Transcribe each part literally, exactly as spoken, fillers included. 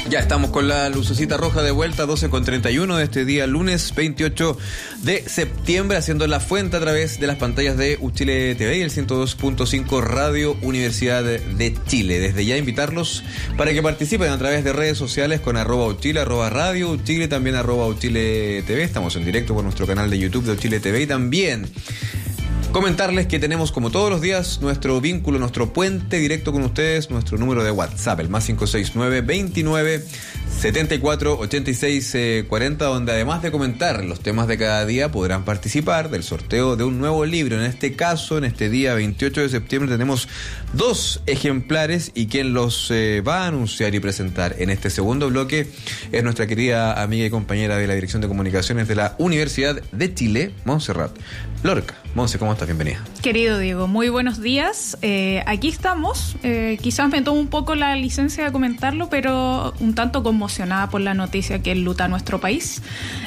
Ya estamos con la lucecita roja de vuelta, doce con treinta y uno de este día, lunes veintiocho de septiembre, haciendo la fuente a través de las pantallas de Uchile T V y el ciento dos punto cinco Radio Universidad de Chile. Desde ya invitarlos para que participen a través de redes sociales con arroba Uchile, arroba Radio Uchile, también arroba Uchile T V. Estamos en directo por nuestro canal de YouTube de Uchile T V y también comentarles que tenemos, como todos los días, nuestro vínculo, nuestro puente directo con ustedes, nuestro número de WhatsApp, el más cinco seis nueve, veintinueve, setenta y cuatro, ochenta y seis, cuarenta, donde además de comentar los temas de cada día, podrán participar del sorteo de un nuevo libro. En este caso, en este día veintiocho de septiembre, tenemos dos ejemplares y quien los eh, va a anunciar y presentar en este segundo bloque es nuestra querida amiga y compañera de la Dirección de Comunicaciones de la Universidad de Chile, Montserrat Lorca. Monse, ¿cómo estás? Bienvenida. Querido Diego, muy buenos días. Eh, aquí estamos. Eh, quizás me tomo un poco la licencia de comentarlo, pero un tanto conmocionada por la noticia que enluta nuestro país.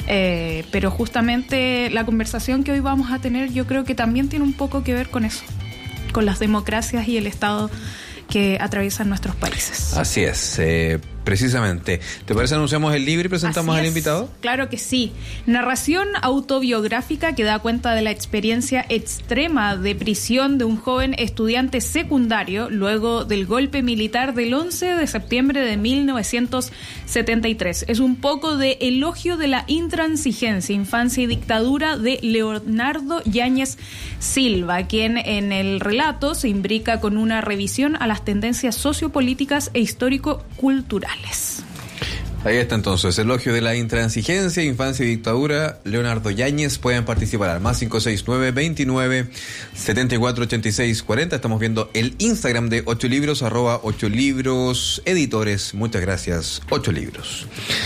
Eh, pero justamente la conversación que hoy vamos a tener yo creo que también tiene un poco que ver con eso, con las democracias y el Estado que atraviesan nuestros países. Así es, eh, precisamente. ¿Te parece anunciamos el libro y presentamos al invitado? Claro que sí. Narración autobiográfica que da cuenta de la experiencia extrema de prisión de un joven estudiante secundario luego del golpe militar del once de septiembre de mil novecientos setenta y tres. Es un poco de elogio de la intransigencia, infancia y dictadura de Leonardo Yáñez Silva, quien en el relato se imbrica con una revisión a las tendencias sociopolíticas e histórico-culturales. Ahí está entonces, elogio de la intransigencia, infancia y dictadura, Leonardo Yáñez. Pueden participar al más cinco seis nueve, veintinueve, setenta y cuatro, ochenta y seis, cuarenta. Estamos viendo el Instagram de ocho libros, arroba ocho libros editores. Muchas gracias, ocho libros.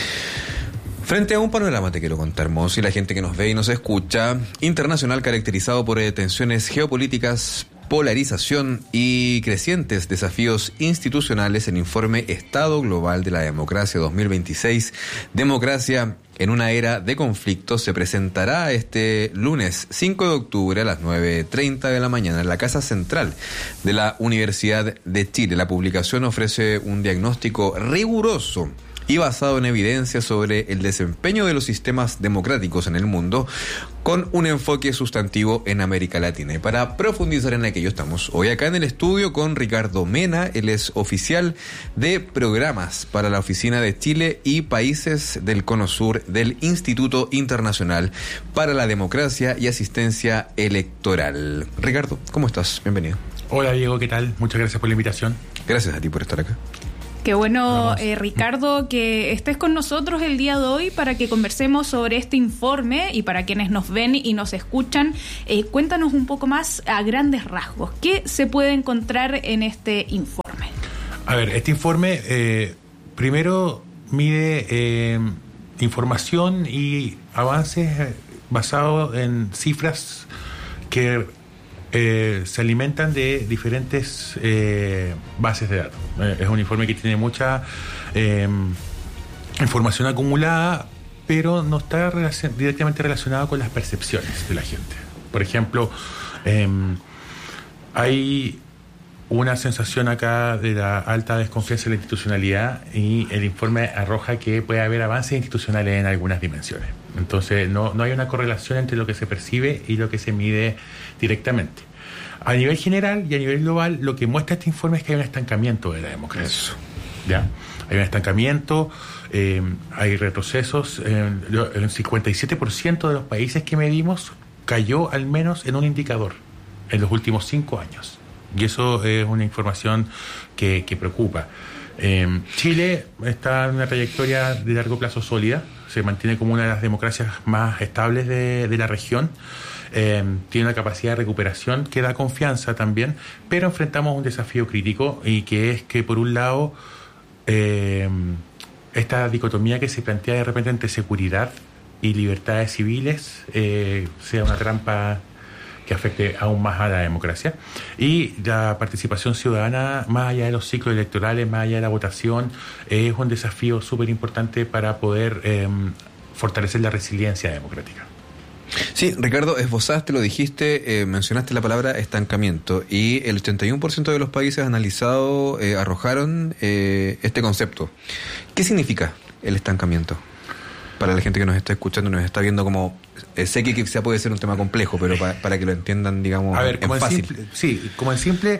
Frente a un panorama, te quiero contar, Mons, y la gente que nos ve y nos escucha, internacional caracterizado por tensiones geopolíticas, polarización y crecientes desafíos institucionales, el informe Estado Global de la Democracia dos mil veintiséis, Democracia en una era de conflictos, se presentará este lunes cinco de octubre a las nueve treinta de la mañana en la Casa Central de la Universidad de Chile. La publicación ofrece un diagnóstico riguroso y basado en evidencia sobre el desempeño de los sistemas democráticos en el mundo, con un enfoque sustantivo en América Latina. Y para profundizar en aquello estamos hoy acá en el estudio con Ricardo Mena. Él es oficial de programas para la Oficina de Chile y Países del Cono Sur del Instituto Internacional para la Democracia y Asistencia Electoral. Ricardo, ¿cómo estás? Bienvenido. Hola Diego, ¿qué tal? Muchas gracias por la invitación. Gracias a ti por estar acá. Qué bueno, eh, Ricardo, que estés con nosotros el día de hoy para que conversemos sobre este informe y para quienes nos ven y nos escuchan, eh, cuéntanos un poco más a grandes rasgos. ¿Qué se puede encontrar en este informe? A ver, este informe eh, primero mide eh, información y avances basados en cifras que Eh, se alimentan de diferentes eh, bases de datos. Eh, es un informe que tiene mucha eh, información acumulada, pero no está relacion- directamente relacionado con las percepciones de la gente. Por ejemplo, eh, hay una sensación acá de la alta desconfianza en la institucionalidad y el informe arroja que puede haber avances institucionales en algunas dimensiones. Entonces no, no hay una correlación entre lo que se percibe y lo que se mide directamente. A nivel general y a nivel global, lo que muestra este informe es que hay un estancamiento de la democracia. Eso. ¿Ya? Hay un estancamiento, eh, hay retrocesos. Eh, el cincuenta y siete por ciento de los países que medimos cayó al menos en un indicador en los últimos cinco años. Y eso es una información que, que preocupa. Eh, Chile está en una trayectoria de largo plazo sólida, se mantiene como una de las democracias más estables de, de la región, eh, tiene una capacidad de recuperación que da confianza también, pero enfrentamos un desafío crítico y que es que por un lado eh, esta dicotomía que se plantea de repente entre seguridad y libertades civiles eh, sea una trampa que afecte aún más a la democracia, y la participación ciudadana más allá de los ciclos electorales, más allá de la votación, es un desafío súper importante para poder eh, fortalecer la resiliencia democrática. Sí, Ricardo, esbozaste, lo dijiste, eh, mencionaste la palabra estancamiento y el ochenta y uno por ciento de los países analizados eh, arrojaron eh, este concepto. ¿Qué significa el estancamiento? Para la gente que nos está escuchando, nos está viendo como... Eh, sé que quizá puede ser un tema complejo, pero pa, para que lo entiendan, digamos, a ver, en como fácil. Simple, sí, como en simple,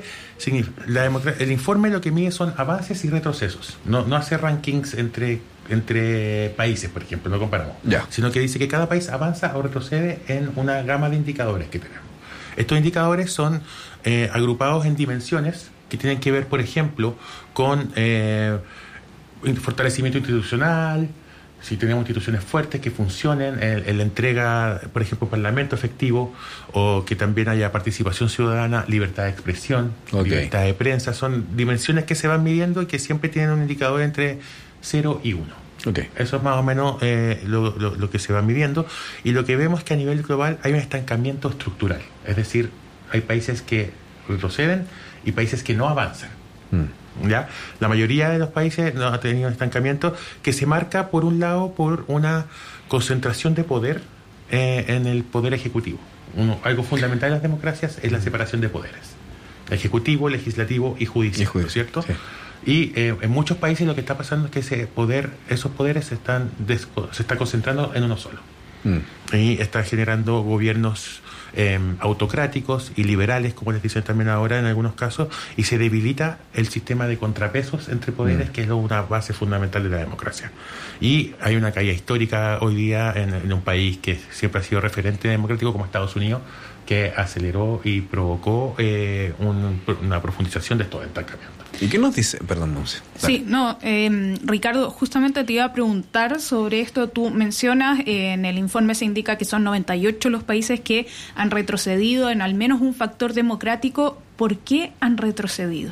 la democra- el informe lo que mide son avances y retrocesos. No, no hace rankings entre... entre países, por ejemplo, no comparamos, ya. Sino que dice que cada país avanza o retrocede en una gama de indicadores que tenemos. Estos indicadores son eh, agrupados en dimensiones que tienen que ver, por ejemplo, con eh, fortalecimiento institucional, si tenemos instituciones fuertes que funcionen, en, en la entrega, por ejemplo, parlamento efectivo, o que también haya participación ciudadana, libertad de expresión, okay. libertad de prensa, son dimensiones que se van midiendo y que siempre tienen un indicador entre cero y uno. Okay. Eso es más o menos eh, lo, lo, lo que se va midiendo. Y lo que vemos es que a nivel global hay un estancamiento estructural. Es decir, hay países que retroceden y países que no avanzan. Mm. ¿Ya? La mayoría de los países no ha tenido un estancamiento que se marca, por un lado, por una concentración de poder eh, en el poder ejecutivo. Uno, algo fundamental en las democracias es la separación de poderes. Ejecutivo, legislativo y judicial, y judicial ¿cierto? Sí. Y eh, en muchos países lo que está pasando es que ese poder, esos poderes se están des- se está concentrando en uno solo. Mm. Y está generando gobiernos eh, autocráticos y liberales, como les dicen también ahora en algunos casos, y se debilita el sistema de contrapesos entre poderes, mm. que es una base fundamental de la democracia. Y hay una caída histórica hoy día en, en un país que siempre ha sido referente democrático como Estados Unidos, que aceleró y provocó eh, un, una profundización de estos estancamientos. ¿Y qué nos dice? Perdón, Monse. Sí, no, eh, Ricardo, justamente te iba a preguntar sobre esto. Tú mencionas, eh, en el informe se indica que son noventa y ocho los países que han retrocedido en al menos un factor democrático. ¿Por qué han retrocedido?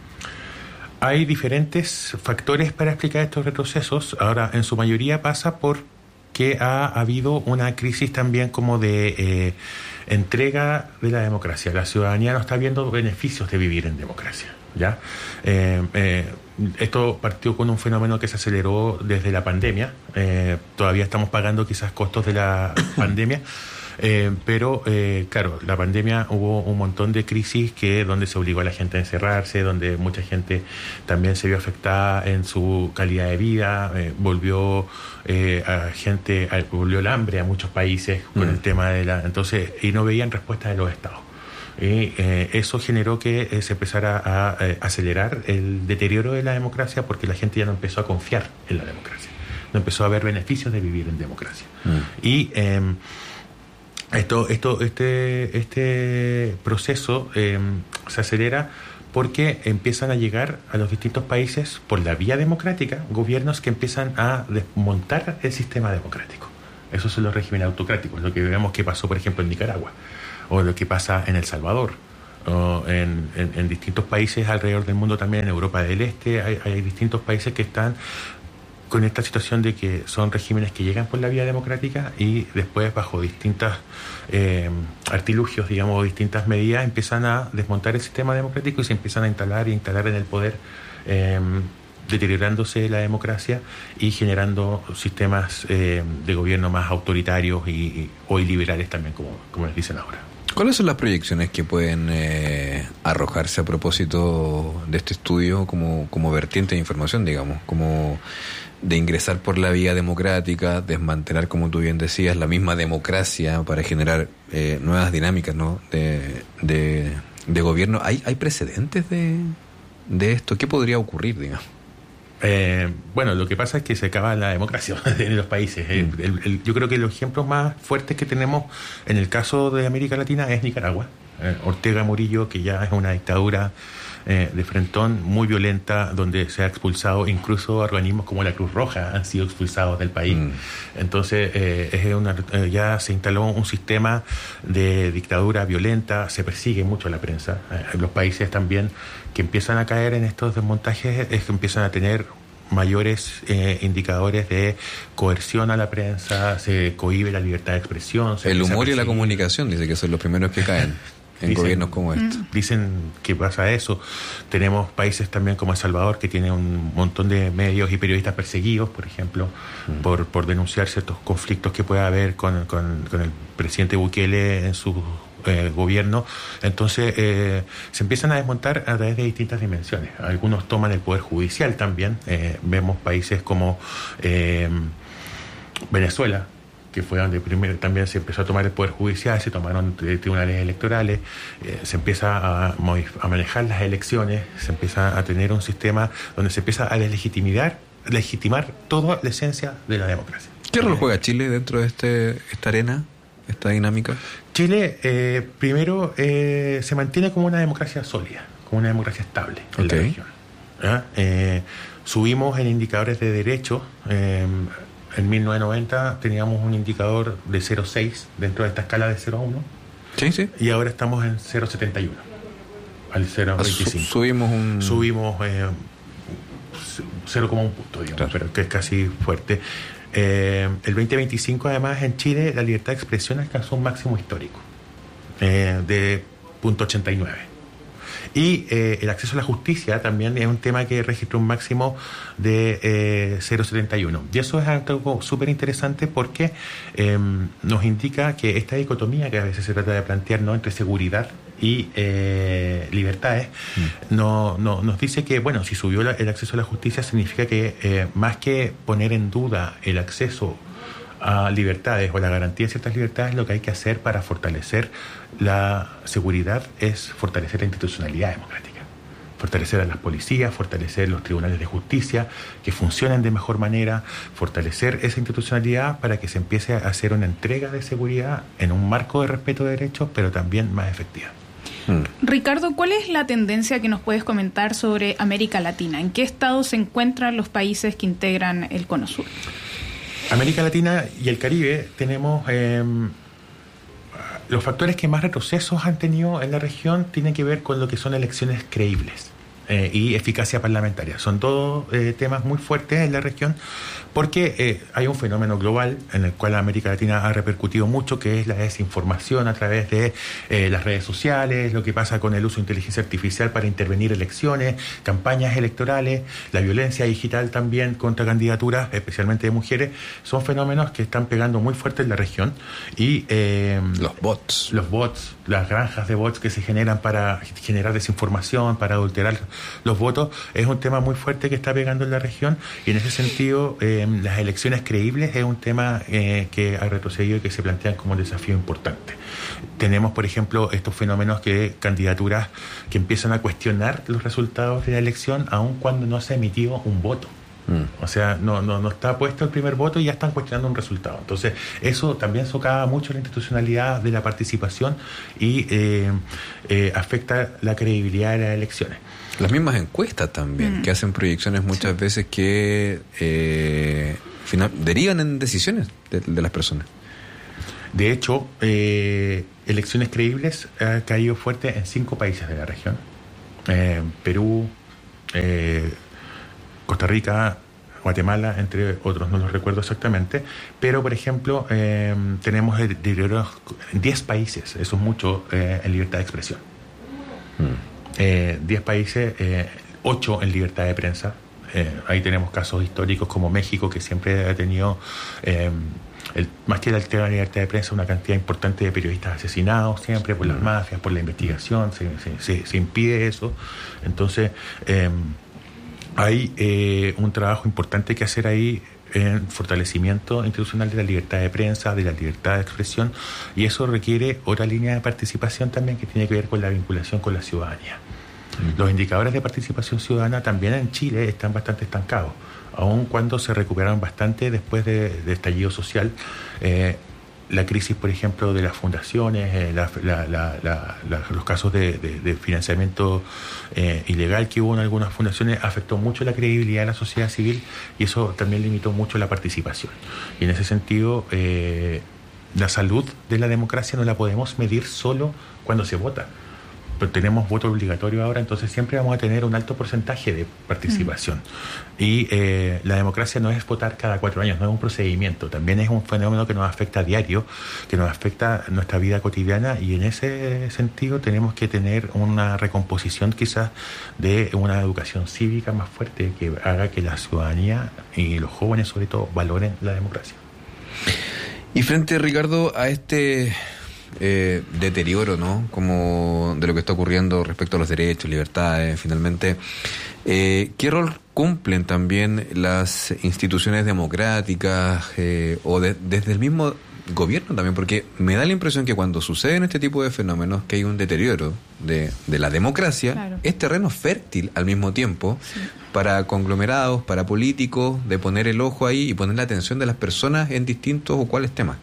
Hay diferentes factores para explicar estos retrocesos. Ahora, en su mayoría pasa por que ha habido una crisis también como de eh, entrega de la democracia. La ciudadanía no está viendo beneficios de vivir en democracia, ¿ya? Eh, eh, esto partió con un fenómeno que se aceleró desde la pandemia. Eh, todavía estamos pagando quizás costos de la pandemia. Eh, pero, eh, claro, la pandemia hubo un montón de crisis que donde se obligó a la gente a encerrarse, donde mucha gente también se vio afectada en su calidad de vida, eh, volvió eh, a gente, a, volvió el hambre a muchos países con mm. el tema de la... Entonces, y no veían respuesta de los estados. Y eh, eso generó que eh, se empezara a, a eh, acelerar el deterioro de la democracia porque la gente ya no empezó a confiar en la democracia, no empezó a ver beneficios de vivir en democracia. Mm. Y... Eh, Esto, esto, este, este proceso eh, se acelera porque empiezan a llegar a los distintos países por la vía democrática gobiernos que empiezan a desmontar el sistema democrático. Esos son los regímenes autocráticos, lo que vemos que pasó, por ejemplo, en Nicaragua, o lo que pasa en El Salvador, o en, en, en distintos países alrededor del mundo, también en Europa del Este. Hay, hay distintos países que están con esta situación de que son regímenes que llegan por la vía democrática y después, bajo distintos eh, artilugios, digamos, distintas medidas, empiezan a desmontar el sistema democrático y se empiezan a instalar y instalar en el poder, eh, deteriorándose la democracia y generando sistemas eh, de gobierno más autoritarios y, y, o liberales también, como, como les dicen ahora. ¿Cuáles son las proyecciones que pueden eh, arrojarse a propósito de este estudio como, como vertiente de información, digamos, como de ingresar por la vía democrática, desmantelar, como tú bien decías, la misma democracia para generar eh, nuevas dinámicas, ¿no? de, de, de gobierno? ¿Hay, hay precedentes de, de esto? ¿Qué podría ocurrir, digamos? Eh, bueno, lo que pasa es que se acaba la democracia en los países. El, el, el, yo creo que los ejemplos más fuertes que tenemos en el caso de América Latina es Nicaragua. Eh, Ortega Murillo, que ya es una dictadura eh, de frentón muy violenta, donde se ha expulsado, incluso organismos como la Cruz Roja han sido expulsados del país. Mm. Entonces eh, es una, eh, ya se instaló un sistema de dictadura violenta, se persigue mucho a la prensa. Eh, los países también que empiezan a caer en estos desmontajes es que empiezan a tener mayores eh, indicadores de coerción a la prensa, se cohíbe la libertad de expresión. El humor y la comunicación, dice que son los primeros que caen. en dicen, gobiernos como este. Dicen que pasa eso. Tenemos países también como El Salvador, que tiene un montón de medios y periodistas perseguidos, por ejemplo, mm. por, por denunciar ciertos conflictos que pueda haber con, con, con el presidente Bukele en su eh, gobierno. Entonces eh, se empiezan a desmontar a través de distintas dimensiones. Algunos toman el poder judicial también. Eh, vemos países como eh, Venezuela, que fue donde primero también se empezó a tomar el poder judicial, se tomaron tribunales electorales, eh, se empieza a, a manejar las elecciones, se empieza a tener un sistema donde se empieza a deslegitimar legitimar toda la esencia de la democracia. ¿Qué rol juega Chile dentro de este esta arena, esta dinámica? Chile, eh, primero, eh, se mantiene como una democracia sólida, como una democracia estable en okay. la región. ¿Ah? Eh, subimos en indicadores de derecho. Eh, En mil novecientos noventa teníamos un indicador de cero coma seis dentro de esta escala de cero a uno. Sí, sí. Y ahora estamos en cero coma setenta y uno. Al cero coma veinticinco. Su- subimos un... Subimos eh, cero coma uno punto, digamos, claro. Pero que es casi fuerte. Eh, el veinte veinticinco, además, en Chile, la libertad de expresión alcanzó un máximo histórico eh, de punto ochenta y nueve. Y eh, el acceso a la justicia también es un tema que registró un máximo de eh, cero coma setenta y uno. Y eso es algo súper interesante porque eh, nos indica que esta dicotomía que a veces se trata de plantear, ¿no?, entre seguridad y eh, libertades, mm. no, no, nos dice que, bueno, si subió la, el acceso a la justicia, significa que eh, más que poner en duda el acceso a libertades o la garantía de ciertas libertades, lo que hay que hacer para fortalecer la seguridad es fortalecer la institucionalidad democrática, fortalecer a las policías, fortalecer los tribunales de justicia que funcionen de mejor manera, fortalecer esa institucionalidad para que se empiece a hacer una entrega de seguridad en un marco de respeto de derechos, pero también más efectiva. Ricardo, ¿cuál es la tendencia que nos puedes comentar sobre América Latina? ¿En qué estado se encuentran los países que integran el Cono Sur? América Latina y el Caribe tenemos eh, los factores que más retrocesos han tenido en la región tienen que ver con lo que son elecciones creíbles eh, y eficacia parlamentaria. Son todos eh, temas muy fuertes en la región porque eh, hay un fenómeno global en el cual América Latina ha repercutido mucho, que es la desinformación a través de eh, las redes sociales, lo que pasa con el uso de inteligencia artificial para intervenir elecciones, campañas electorales, la violencia digital también contra candidaturas, especialmente de mujeres. Son fenómenos que están pegando muy fuerte en la región. Y eh, los bots. Los bots, las granjas de bots que se generan para generar desinformación, para adulterar los votos, es un tema muy fuerte que está pegando en la región, y en ese sentido eh, las elecciones creíbles es un tema eh, que ha retrocedido y que se plantean como un desafío importante. Tenemos, por ejemplo, estos fenómenos que candidaturas que empiezan a cuestionar los resultados de la elección aun cuando no se ha emitido un voto. Mm. O sea, no, no, no está puesto el primer voto y ya están cuestionando un resultado. Entonces, eso también socava mucho la institucionalidad de la participación y eh, eh, afecta la credibilidad de las elecciones. Las mismas encuestas también, mm. que hacen proyecciones muchas sí. veces que eh, final, derivan en decisiones de, de las personas. De hecho, eh, elecciones creíbles ha caído fuerte en cinco países de la región. Eh, Perú, eh, Costa Rica, Guatemala, entre otros, no los recuerdo exactamente. Pero, por ejemplo, eh, tenemos deterioros en diez países, eso es mucho, eh, en libertad de expresión. Mm. Eh, diez países, eh, ocho en libertad de prensa. Eh, ahí tenemos casos históricos como México, que siempre ha tenido, eh, el, más que el tema de la libertad de prensa, una cantidad importante de periodistas asesinados, siempre por las mafias, por la investigación, se, se, se, se impide eso. Entonces, eh, hay eh, un trabajo importante que hacer ahí en fortalecimiento institucional de la libertad de prensa, de la libertad de expresión, y eso requiere otra línea de participación también que tiene que ver con la vinculación con la ciudadanía. Mm. Los indicadores de participación ciudadana también en Chile están bastante estancados, aun cuando se recuperaron bastante después de, de estallido social. Eh, la crisis, por ejemplo, de las fundaciones, eh, la, la, la, la, la, los casos de, de, de financiamiento eh, ilegal que hubo en algunas fundaciones afectó mucho la credibilidad de la sociedad civil, y eso también limitó mucho la participación. Y en ese sentido, eh, la salud de la democracia no la podemos medir solo cuando se vota. tenemos voto obligatorio ahora, entonces siempre vamos a tener un alto porcentaje de participación. Mm. Y eh, la democracia no es votar cada cuatro años, no es un procedimiento, también es un fenómeno que nos afecta a diario, que nos afecta nuestra vida cotidiana, y en ese sentido tenemos que tener una recomposición quizás de una educación cívica más fuerte que haga que la ciudadanía y los jóvenes sobre todo valoren la democracia. Y frente, Ricardo, a este eh, deterioro, ¿no?, como de lo que está ocurriendo respecto a los derechos, libertades, finalmente, eh, ¿qué rol cumplen también las instituciones democráticas eh, o de, desde el mismo gobierno también? Porque me da la impresión que cuando suceden este tipo de fenómenos, que hay un deterioro de, de la democracia, claro, es terreno fértil al mismo tiempo, sí, para conglomerados, para políticos, de poner el ojo ahí y poner la atención de las personas en distintos o cuáles temas.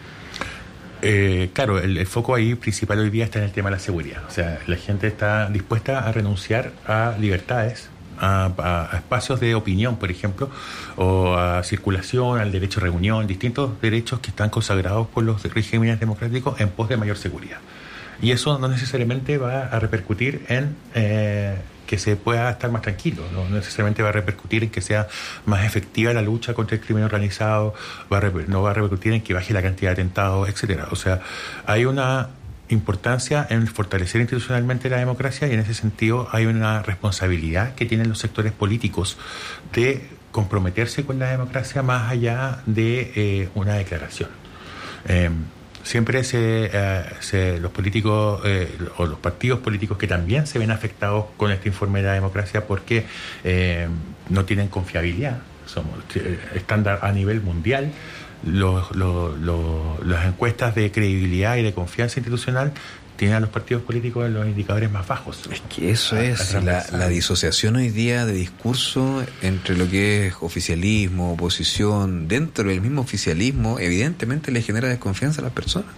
Eh, claro, el, el foco ahí principal hoy día está en el tema de la seguridad. O sea, la gente está dispuesta a renunciar a libertades, A, a, a espacios de opinión, por ejemplo, o a circulación, al derecho a reunión, distintos derechos que están consagrados por los regímenes democráticos en pos de mayor seguridad. Y eso no necesariamente va a repercutir en eh, que se pueda estar más tranquilo, no necesariamente va a repercutir en que sea más efectiva la lucha contra el crimen organizado, va a reper, no va a repercutir en que baje la cantidad de atentados, etcétera. O sea, hay una importancia en fortalecer institucionalmente la democracia, y en ese sentido hay una responsabilidad que tienen los sectores políticos de comprometerse con la democracia más allá de eh, una declaración. Eh, siempre se, eh, se los políticos eh, o los partidos políticos que también se ven afectados con este informe de la democracia porque eh, no tienen confiabilidad, somos eh, estándar a nivel mundial. Los, los, los, las encuestas de credibilidad y de confianza institucional tienen a los partidos políticos en los indicadores más bajos. Es que eso es la, la disociación hoy día de discurso entre lo que es oficialismo, oposición. Dentro del mismo oficialismo, evidentemente le genera desconfianza a las personas.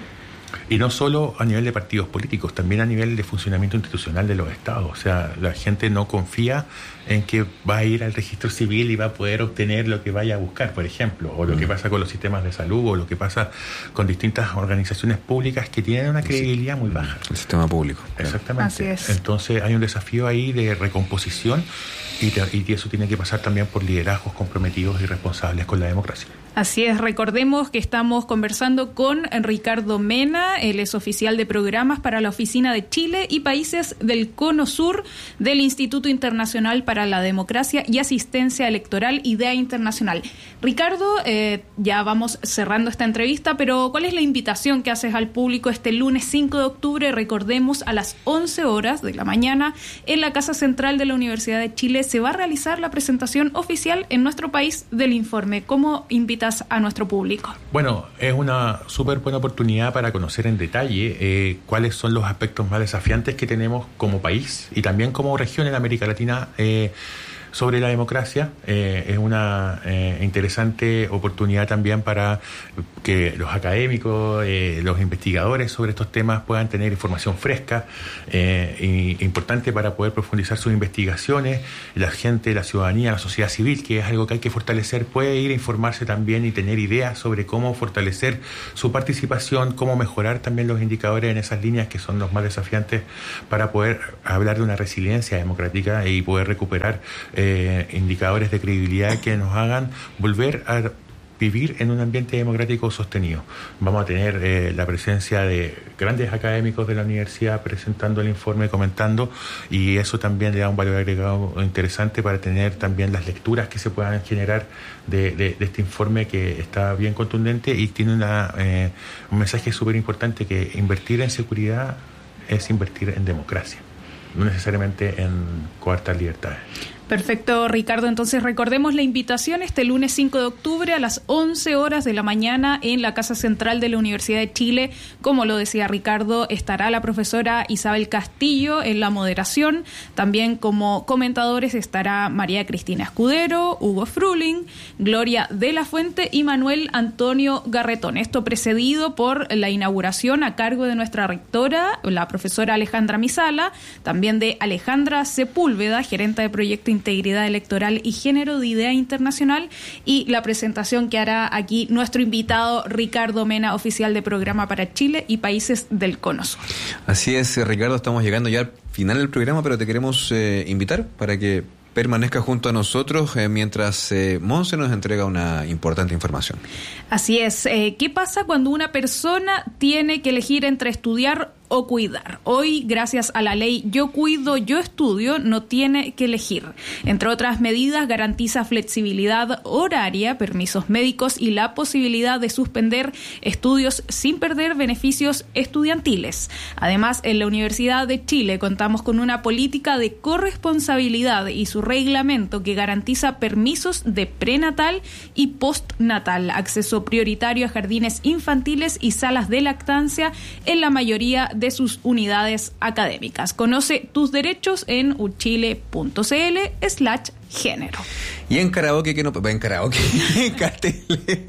Y no solo a nivel de partidos políticos, también a nivel de funcionamiento institucional de los estados. O sea, la gente no confía en que va a ir al registro civil y va a poder obtener lo que vaya a buscar, por ejemplo, o lo que pasa con los sistemas de salud, o lo que pasa con distintas organizaciones públicas que tienen una credibilidad muy baja. El sistema público. Exactamente. Así es. Entonces hay un desafío ahí de recomposición, y, te, y eso tiene que pasar también por liderazgos comprometidos y responsables con la democracia. Así es, recordemos que estamos conversando con Ricardo Mena, él es oficial de programas para la Oficina de Chile y Países del Cono Sur del Instituto Internacional para la Democracia y Asistencia Electoral Idea Internacional. Ricardo, eh, ya vamos cerrando esta entrevista, pero ¿cuál es la invitación que haces al público este lunes cinco de octubre? Recordemos, a las once horas de la mañana en la Casa Central de la Universidad de Chile se va a realizar la presentación oficial en nuestro país del informe. ¿Cómo invitas a nuestro público? Bueno, es una súper buena oportunidad para conocer en detalle eh, cuáles son los aspectos más desafiantes que tenemos como país y también como región en América Latina eh, sobre la democracia. Eh, es una eh, interesante oportunidad también para que los académicos, eh, los investigadores sobre estos temas puedan tener información fresca, eh, y importante para poder profundizar sus investigaciones. La gente, la ciudadanía, la sociedad civil, que es algo que hay que fortalecer, puede ir a informarse también y tener ideas sobre cómo fortalecer su participación, cómo mejorar también los indicadores en esas líneas que son los más desafiantes para poder hablar de una resiliencia democrática y poder recuperar Eh, indicadores de credibilidad que nos hagan volver a vivir en un ambiente democrático sostenido. Vamos a tener eh, la presencia de grandes académicos de la universidad presentando el informe, comentando, y eso también le da un valor agregado interesante para tener también las lecturas que se puedan generar de, de, de este informe, que está bien contundente y tiene una, eh, un mensaje súper importante, que invertir en seguridad es invertir en democracia, no necesariamente en coartar libertades. Perfecto, Ricardo. Entonces recordemos la invitación este lunes cinco de octubre a las once horas de la mañana en la Casa Central de la Universidad de Chile. Como lo decía Ricardo, estará la profesora Isabel Castillo en la moderación. También como comentadores estará María Cristina Escudero, Hugo Fruling, Gloria de la Fuente y Manuel Antonio Garretón. Esto precedido por la inauguración a cargo de nuestra rectora, la profesora Alejandra Misala, también de Alejandra Sepúlveda, gerente de proyecto integridad electoral y género de Idea Internacional, y la presentación que hará aquí nuestro invitado Ricardo Mena, oficial de programa para Chile y países del Cono Sur. Así es, Ricardo, estamos llegando ya al final del programa, pero te queremos eh, invitar para que permanezca junto a nosotros eh, mientras eh, Monse nos entrega una importante información. Así es. Eh, ¿Qué pasa cuando una persona tiene que elegir entre estudiar o cuidar? Hoy, gracias a la ley Yo Cuido, Yo Estudio, no tiene que elegir. Entre otras medidas, garantiza flexibilidad horaria, permisos médicos y la posibilidad de suspender estudios sin perder beneficios estudiantiles. Además, en la Universidad de Chile contamos con una política de corresponsabilidad y su reglamento que garantiza permisos de prenatal y postnatal, acceso prioritario a jardines infantiles y salas de lactancia en la mayoría de de sus unidades académicas. Conoce tus derechos en uchile.cl slash género. Y en karaoke, que no... En karaoke, en cartel...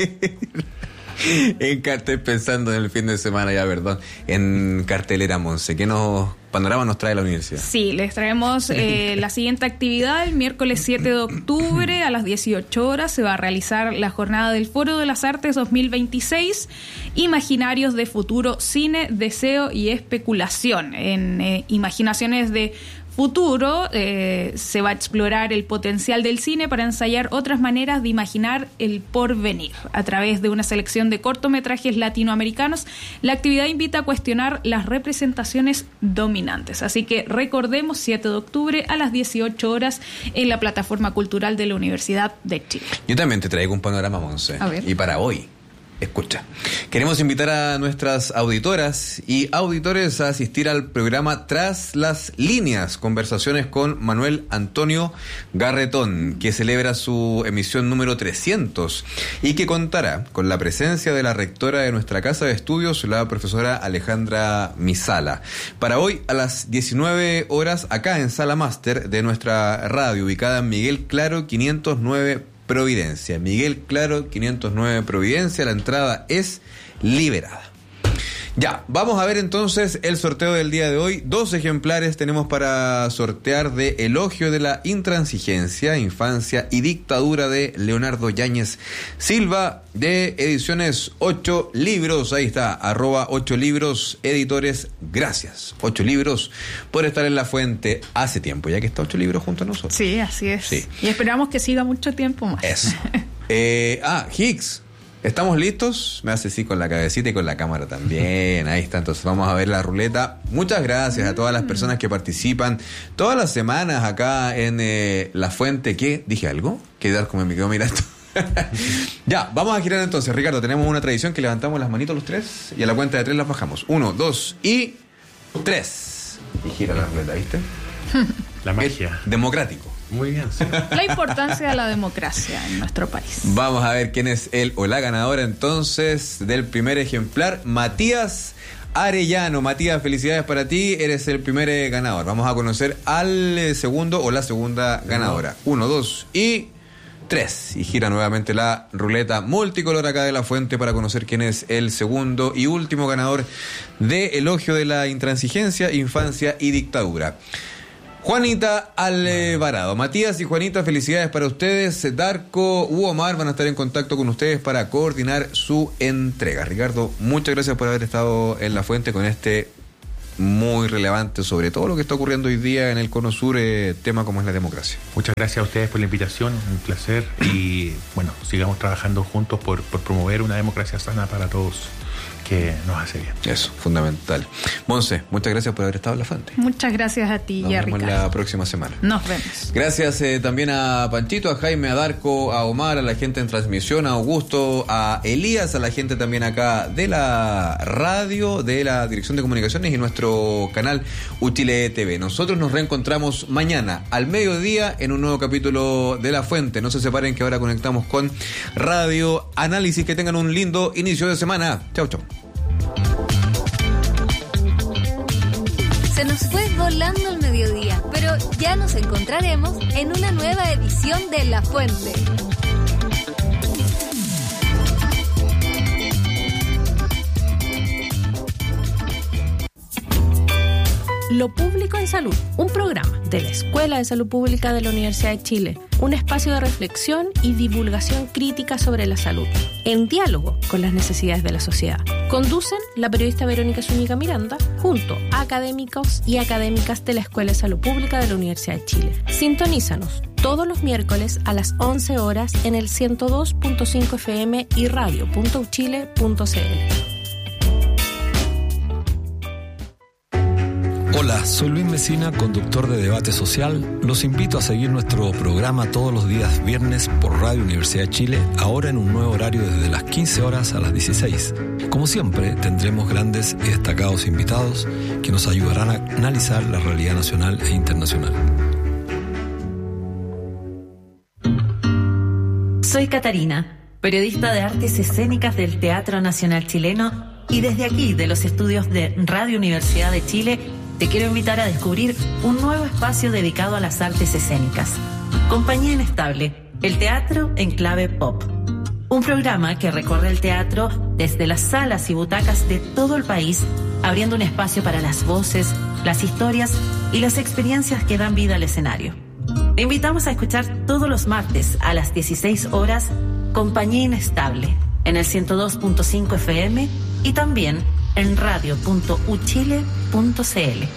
En cartel, pensando en el fin de semana ya, perdón. En cartelera, Monse, ¿qué nos, panorama nos trae la universidad? Sí, les traemos eh, la siguiente actividad. El miércoles siete de octubre a las dieciocho horas se va a realizar la jornada del Foro de las Artes dos mil veintiséis, Imaginarios de Futuro, Cine, Deseo y Especulación. En eh, Imaginaciones de Futuro eh, se va a explorar el potencial del cine para ensayar otras maneras de imaginar el porvenir. A través de una selección de cortometrajes latinoamericanos, la actividad invita a cuestionar las representaciones dominantes. Así que recordemos, siete de octubre a las dieciocho horas en la plataforma cultural de la Universidad de Chile. Yo también te traigo un panorama, Monse. A ver. Y para hoy, escucha. Queremos invitar a nuestras auditoras y auditores a asistir al programa Tras las Líneas, conversaciones con Manuel Antonio Garretón, que celebra su emisión número trescientos y que contará con la presencia de la rectora de nuestra casa de estudios, la profesora Alejandra Misala. Para hoy a las diecinueve horas, acá en Sala Máster de nuestra radio, ubicada en Miguel Claro quinientos nueve Providencia. Miguel Claro quinientos nueve Providencia, la entrada es liberada. Ya, vamos a ver entonces el sorteo del día de hoy. Dos ejemplares tenemos para sortear de Elogio de la Intransigencia, Infancia y Dictadura de Leonardo Yáñez Silva, de Ediciones ocho Libros. Ahí está, arroba ocho Libros Editores. Gracias, ocho Libros, por estar en la fuente hace tiempo, ya que está ocho Libros junto a nosotros. Sí, así es. Sí. Y esperamos que siga mucho tiempo más. Eso. eh, ah, Higgs. ¿Estamos listos? Me hace sí con la cabecita y con la cámara también. Ahí está, entonces vamos a ver la ruleta. Muchas gracias a todas las personas que participan todas las semanas acá en eh, La Fuente. ¿Qué? ¿Dije algo? Quedar como me quedo mirando. Ya, vamos a girar entonces. Ricardo, tenemos una tradición que levantamos las manitos los tres y a la cuenta de tres las bajamos. Uno, dos y tres. Y gira la ruleta, ¿viste? La magia. Es democrático. Muy bien, sí. La importancia de la democracia en nuestro país. Vamos a ver quién es el o la ganadora entonces del primer ejemplar. Matías Arellano. Matías, felicidades para ti, eres el primer eh, ganador. Vamos a conocer al eh, segundo o la segunda ganadora. Uno, dos y tres. Y gira nuevamente la ruleta multicolor acá de La Fuente para conocer quién es el segundo y último ganador de Elogio de la Intransigencia, Infancia y Dictadura. Juanita Alvarado. Matías y Juanita, felicidades para ustedes. Darko u Omar van a estar en contacto con ustedes para coordinar su entrega. Ricardo, muchas gracias por haber estado en La Fuente con este muy relevante, sobre todo lo que está ocurriendo hoy día en el Cono Sur, eh, tema como es la democracia. Muchas gracias a ustedes por la invitación, un placer, y bueno, sigamos trabajando juntos por, por promover una democracia sana para todos, que nos hace bien. Eso, fundamental. Monse, muchas gracias por haber estado en La Fuente. Muchas gracias a ti, Nos y a vemos Ricardo. la próxima semana. Nos vemos. Gracias eh, también a Panchito, a Jaime, a Darko, a Omar, a la gente en transmisión, a Augusto, a Elías, a la gente también acá de la radio, de la Dirección de Comunicaciones y nuestro canal Uchile T V. Nosotros nos reencontramos mañana al mediodía en un nuevo capítulo de La Fuente. No se separen que ahora conectamos con Radio Análisis. Que tengan un lindo inicio de semana. Chau, chau. Se nos fue volando el mediodía, pero ya nos encontraremos en una nueva edición de La Fuente. Lo público en Salud, un programa de la Escuela de Salud Pública de la Universidad de Chile, un espacio de reflexión y divulgación crítica sobre la salud, en diálogo con las necesidades de la sociedad. Conducen la periodista Verónica Zúñiga Miranda junto a académicos y académicas de la Escuela de Salud Pública de la Universidad de Chile. Sintonízanos todos los miércoles a las once horas en el ciento dos punto cinco F M y radio punto u chile punto c l. Hola, soy Luis Mesina, conductor de Debate Social. Los invito a seguir nuestro programa todos los días viernes por Radio Universidad de Chile, ahora en un nuevo horario desde las quince horas a las dieciséis. Como siempre, tendremos grandes y destacados invitados que nos ayudarán a analizar la realidad nacional e internacional. Soy Catarina, periodista de artes escénicas del Teatro Nacional Chileno, y desde aquí, de los estudios de Radio Universidad de Chile, te quiero invitar a descubrir un nuevo espacio dedicado a las artes escénicas. Compañía Inestable, el teatro en clave pop. Un programa que recorre el teatro desde las salas y butacas de todo el país, abriendo un espacio para las voces, las historias y las experiencias que dan vida al escenario. Te invitamos a escuchar todos los martes a las dieciséis horas Compañía Inestable en el ciento dos punto cinco F M y también en radio punto u chile punto c l.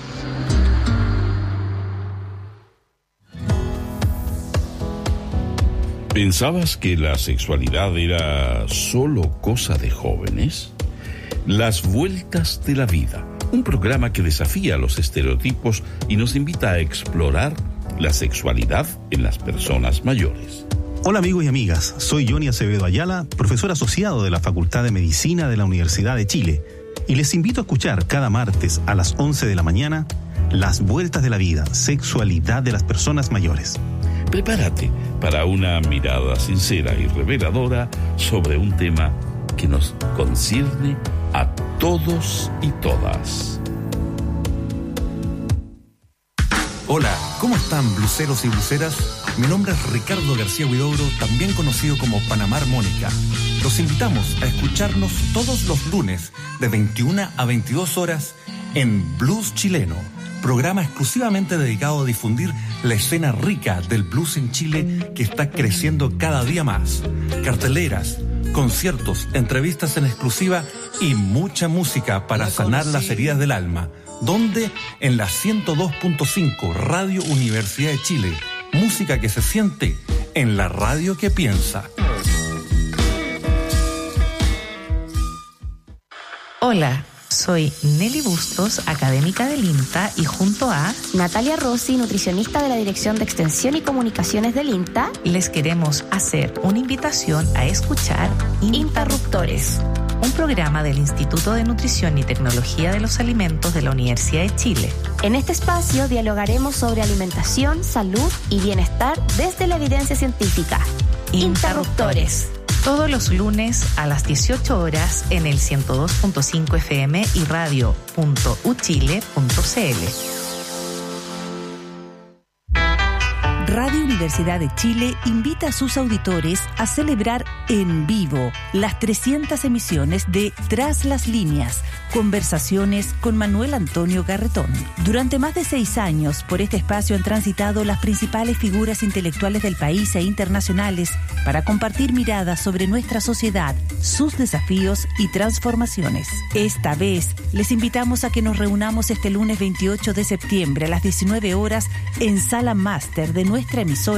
¿Pensabas que la sexualidad era solo cosa de jóvenes? Las Vueltas de la Vida, un programa que desafía los estereotipos y nos invita a explorar la sexualidad en las personas mayores. Hola amigos y amigas, soy Johnny Acevedo Ayala, profesor asociado de la Facultad de Medicina de la Universidad de Chile, y les invito a escuchar cada martes a las once de la mañana Las Vueltas de la Vida, sexualidad de las personas mayores. Prepárate para una mirada sincera y reveladora sobre un tema que nos concierne a todos y todas. Hola, ¿cómo están bluseros y bluseras? Mi nombre es Ricardo García Huidobro, también conocido como Panamá Armónica. Los invitamos a escucharnos todos los lunes de veintiuna a veintidós horas en Blues Chileno, programa exclusivamente dedicado a difundir la escena rica del blues en Chile que está creciendo cada día más. Carteleras, conciertos, entrevistas en exclusiva y mucha música para sanar las heridas del alma. ¿Dónde? En la ciento dos punto cinco Radio Universidad de Chile. Música que se siente en la radio que piensa. Hola, soy Nelly Bustos, académica del INTA, y junto a Natalia Rossi, nutricionista de la Dirección de Extensión y Comunicaciones del INTA, les queremos hacer una invitación a escuchar Interruptores, un programa del Instituto de Nutrición y Tecnología de los Alimentos de la Universidad de Chile. En este espacio dialogaremos sobre alimentación, salud y bienestar desde la evidencia científica. Interruptores. Todos los lunes a las dieciocho horas en el ciento dos punto cinco F M y radio punto u chile punto c l. Radio Universidad de Chile invita a sus auditores a celebrar en vivo las trescientas emisiones de Tras las Líneas, conversaciones con Manuel Antonio Garretón. Durante más de seis años, por este espacio han transitado las principales figuras intelectuales del país e internacionales para compartir miradas sobre nuestra sociedad, sus desafíos y transformaciones. Esta vez, les invitamos a que nos reunamos este lunes veintiocho de septiembre a las diecinueve horas en Sala Máster de nuestra emisora